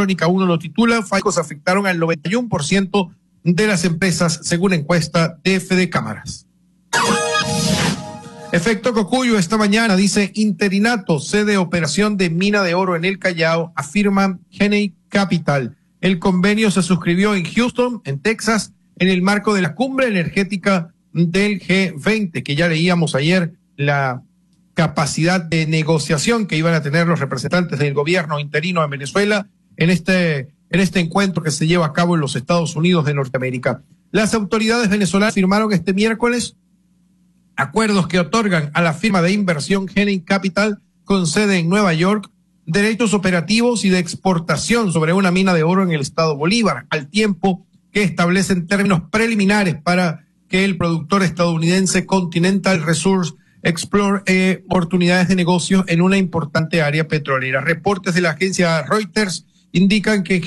Crónica 1 lo titula, fallos afectaron al 91% de las empresas, según encuesta de Fede Cámaras. Efecto Cocuyo esta mañana dice interinato, sede operación de mina de oro en el Callao, afirma Heney Capital. El convenio se suscribió en Houston, en Texas, en el marco de la cumbre energética del G20, que ya leíamos ayer la capacidad de negociación que iban a tener los representantes del gobierno interino en Venezuela en este encuentro que se lleva a cabo en los Estados Unidos de Norteamérica. Las autoridades venezolanas firmaron este miércoles acuerdos que otorgan a la firma de inversión Heney Capital, con sede en Nueva York, derechos operativos y de exportación sobre una mina de oro en el estado Bolívar, al tiempo que establecen términos preliminares para que el productor estadounidense Continental Resources explore oportunidades de negocio en una importante área petrolera. Reportes de la agencia Reuters indican que